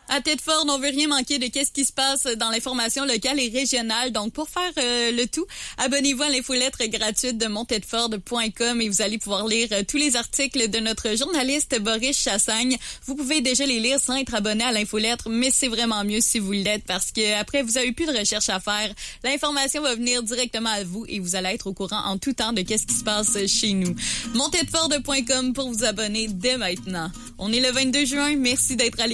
À Thetford, on veut rien manquer de qu'est-ce qui se passe dans l'information locale et régionale. Donc, pour faire le tout, abonnez-vous à l'infolettre gratuite de montethford.com et vous allez pouvoir lire tous les articles de notre journaliste Boris Chassagne. Vous pouvez déjà les lire sans être abonné à l'infolettre, mais c'est vraiment mieux si vous l'êtes parce que après vous avez plus de recherche à faire. L'information va venir directement à vous et vous allez être au courant en tout temps de qu'est-ce qui se passe chez nous. Montethford.com pour vous abonner dès maintenant. On est le 22 juin. Merci d'être à l'écoute.